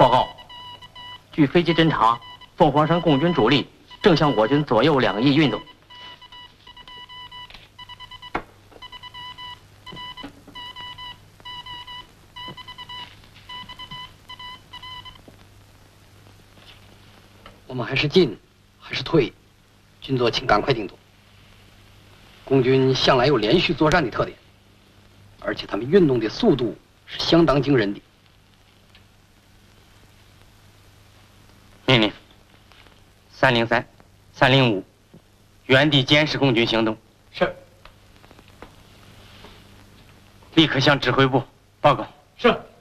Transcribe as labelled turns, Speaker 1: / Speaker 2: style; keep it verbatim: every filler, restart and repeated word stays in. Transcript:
Speaker 1: 报告，据飞机侦察，凤凰山共军主力正向我军左右两翼运动。
Speaker 2: 我们还是进，还是退？军座，请赶快定夺。共军向来有连续作战的特点，而且他们运动的速度是相当惊人的。
Speaker 1: 命令：三零三、三零五，原地监视共军行动。
Speaker 3: 是。
Speaker 1: 立刻向指挥部报告。
Speaker 3: 是。